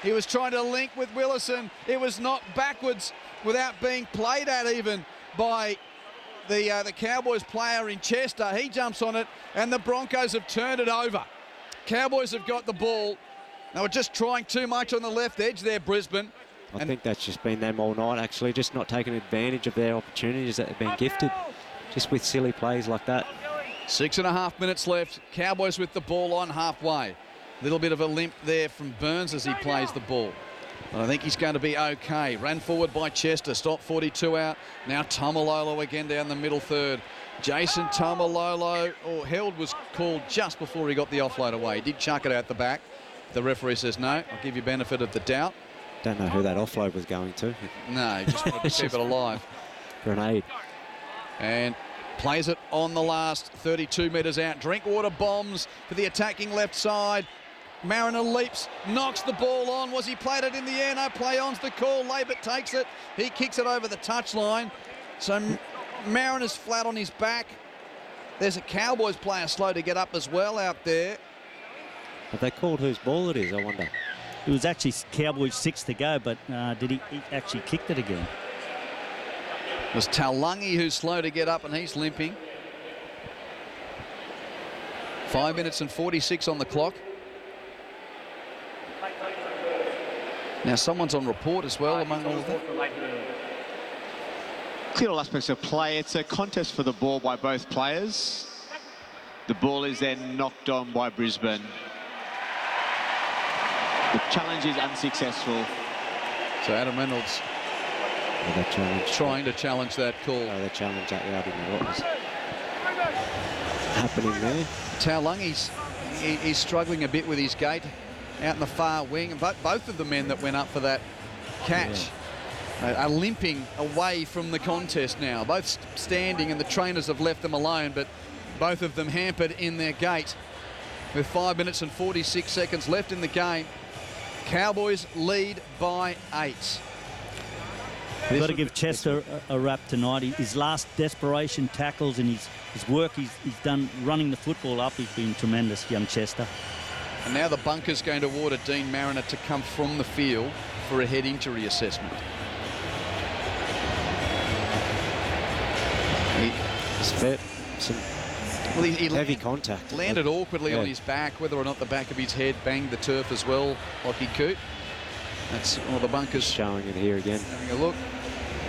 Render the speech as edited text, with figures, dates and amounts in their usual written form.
He was trying to link with Willison. It was knocked backwards without being played at even by the Cowboys player in Chester. He jumps on it, and the Broncos have turned it over. Cowboys have got the ball. They were just trying too much on the left edge there, Brisbane. I think that's just been them all night, actually, just not taking advantage of their opportunities that have been gifted, just with silly plays like that. 6.5 minutes left. Cowboys with the ball on halfway. Little bit of a limp there from Burns as he plays the ball. But I think he's going to be okay. Ran forward by Chester. Stop 42 out. Now Tamalolo again down the middle third. Jason Tamalolo. Oh, held was called just before he got the offload away. He did chuck it out the back. The referee says, no, I'll give you benefit of the doubt. Don't know who that offload was going to. No, he just wanted to keep it alive. Grenade. And plays it on the last 32 metres out. Drinkwater bombs for the attacking left side. Mariner leaps, knocks the ball on. Was he played it in the air? No, play on's the call. Labert takes it. He kicks it over the touchline. So Mariner's flat on his back. There's a Cowboys player slow to get up as well out there. Have they called whose ball it is, I wonder? It was actually Cowboys 6 to go, but did he actually kicked it again? It was Taulagi who's slow to get up, and he's limping. 5 minutes and 46 on the clock. Now someone's on report as well among all of them. Clear all aspects of play. It's a contest for the ball by both players. The ball is then knocked on by Brisbane. The challenge is unsuccessful. So Adam Reynolds trying to challenge that call. Oh, they challenged that. I didn't know what was happening there. Taulagi's he's struggling a bit with his gait out in the far wing. And both of the men that went up for that catch are limping away from the contest now. Both standing, and the trainers have left them alone, but both of them hampered in their gait. With 5 minutes and 46 seconds left in the game, Cowboys lead by 8. We've got to give Chester a rap tonight. His last desperation tackles and his work he's done running the football up, he's been tremendous, young Chester. And now the bunker's going to order Dean Mariner to come from the field for a head injury assessment. He heavy contact. Landed awkwardly on his back, whether or not the back of his head banged the turf as well, Lockie Coote. That's all the bunkers showing it here again. Having a look.